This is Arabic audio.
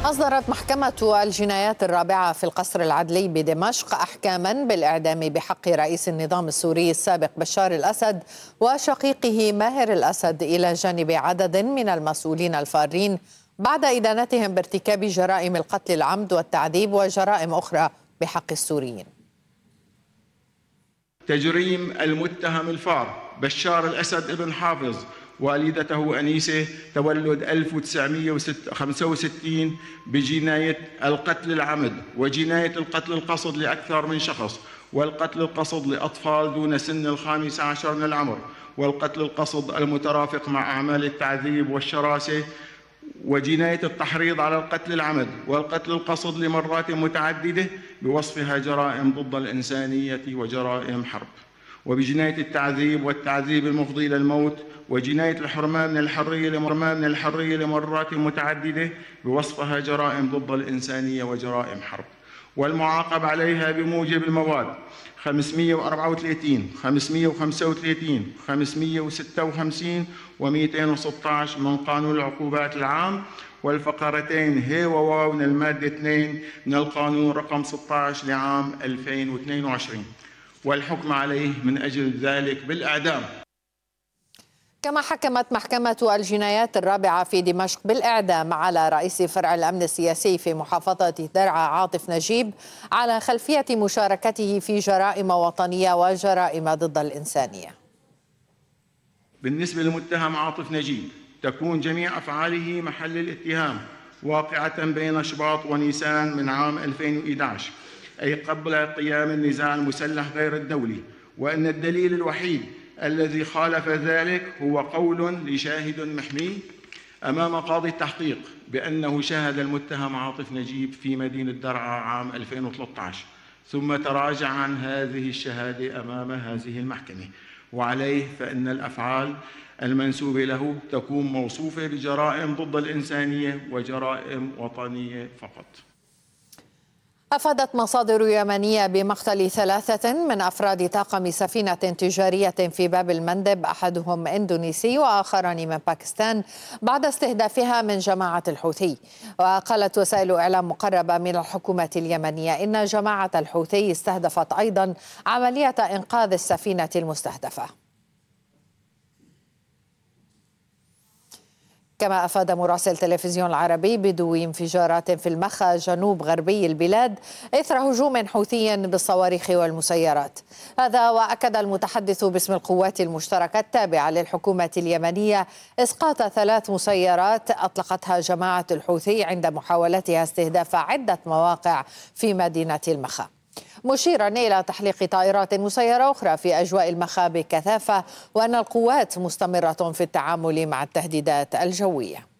أصدرت محكمة الجنايات الرابعة في القصر العدلي بدمشق أحكاما بالإعدام بحق رئيس النظام السوري السابق بشار الأسد وشقيقه ماهر الأسد إلى جانب عدد من المسؤولين الفارين بعد إدانتهم بارتكاب جرائم القتل العمد والتعذيب وجرائم أخرى بحق السوريين. تجريم المتهم الفار بشار الأسد ابن حافظ والدته أنيسة تولد 1965 بجناية القتل العمد وجناية القتل القصد لأكثر من شخص والقتل القصد لأطفال دون سن 15 من العمر والقتل القصد المترافق مع أعمال التعذيب والشراسة وجناية التحريض على القتل العمد والقتل القصد لمرات متعددة بوصفها جرائم ضد الإنسانية وجرائم حرب وبجناية التعذيب والتعذيب المفضي إلى الموت وجناية الحرمان من الحرية لمرات متعددة بوصفها جرائم ضد الإنسانية وجرائم حرب والمعاقب عليها بموجب المواد 534 535 556 و216 من قانون العقوبات العام والفقرتين ه وواو من المادة 2 من القانون رقم 16 لعام 2022 والحكم عليه من أجل ذلك بالإعدام. كما حكمت محكمة الجنايات الرابعة في دمشق بالإعدام على رئيس فرع الأمن السياسي في محافظة درعا عاطف نجيب على خلفية مشاركته في جرائم وطنية وجرائم ضد الإنسانية. بالنسبة للمتهم عاطف نجيب تكون جميع أفعاله محل الاتهام واقعة بين شباط ونيسان من عام 2011 أي قبل قيام النزاع المسلح غير الدولي، وأن الدليل الوحيد الذي خالف ذلك هو قول لشاهد محمي أمام قاضي التحقيق بأنه شاهد المتهم عاطف نجيب في مدينة درعا عام 2013 ثم تراجع عن هذه الشهادة أمام هذه المحكمة، وعليه فإن الأفعال المنسوبة له تكون موصوفة بجرائم ضد الإنسانية وجرائم وطنية فقط. أفادت مصادر يمنية بمقتل 3 من أفراد طاقم سفينة تجارية في باب المندب، أحدهم إندونيسي وآخران من باكستان، بعد استهدافها من جماعة الحوثي. وقالت وسائل إعلام مقربة من الحكومة اليمنية إن جماعة الحوثي استهدفت أيضا عملية إنقاذ السفينة المستهدفة. كما أفاد مراسل تلفزيون العربي بدو انفجارات في المخا جنوب غربي البلاد إثر هجوم حوثي بالصواريخ والمسيرات. هذا وأكد المتحدث باسم القوات المشتركة التابعة للحكومة اليمنية إسقاط 3 مسيرات أطلقتها جماعة الحوثي عند محاولتها استهداف عدة مواقع في مدينة المخا، مشيرا إلى تحليق طائرات مسيرة أخرى في أجواء المخا بكثافة، وأن القوات مستمرة في التعامل مع التهديدات الجوية.